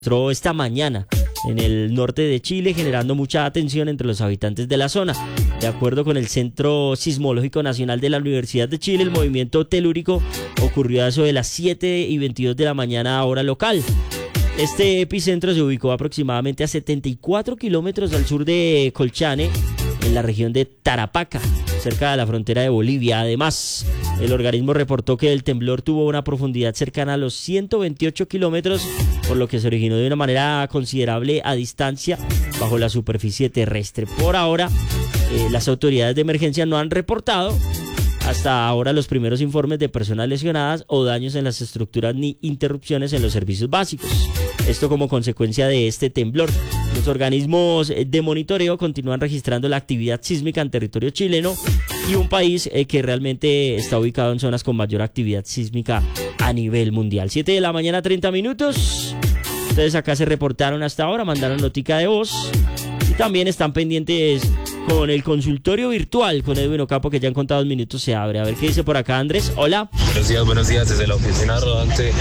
registró esta mañana en el norte de Chile, generando mucha atención entre los habitantes de la zona. De acuerdo con el Centro Sismológico Nacional de la Universidad de Chile, el movimiento telúrico ocurrió a eso de las 7:22 de la mañana hora local. Este epicentro se ubicó aproximadamente a 74 kilómetros al sur de Colchane, en la región de Tarapacá, cerca de la frontera de Bolivia. Además, el organismo reportó que el temblor tuvo una profundidad cercana a los 128 kilómetros, por lo que se originó de una manera considerable a distancia bajo la superficie terrestre. Por ahora, las autoridades de emergencia no han reportado hasta ahora los primeros informes de personas lesionadas o daños en las estructuras ni interrupciones en los servicios básicos. Esto como consecuencia de este temblor. Los organismos de monitoreo continúan registrando la actividad sísmica en territorio chileno y un país que realmente está ubicado en zonas con mayor actividad sísmica a nivel mundial. 7 de la mañana, 30 minutos. Ustedes acá se reportaron hasta ahora, mandaron notica de voz y también están pendientes con el consultorio virtual con Edwin Ocampo, que ya en contados minutos se abre. A ver qué dice por acá Andrés. Hola. Buenos días desde la oficina rodante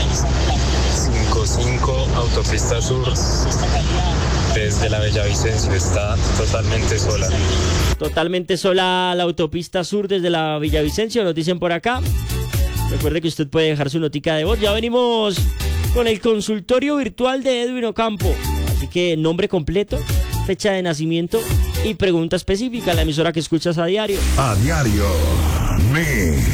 55 Autopista Sur, desde la Villavicencio. Está totalmente sola. Totalmente sola la autopista sur desde la Villavicencio, nos dicen por acá. Recuerde que usted puede dejar su notica de voz. Ya venimos con el consultorio virtual de Edwin Ocampo. Así que nombre completo, fecha de nacimiento y pregunta específica, la emisora que escuchas a diario. A diario.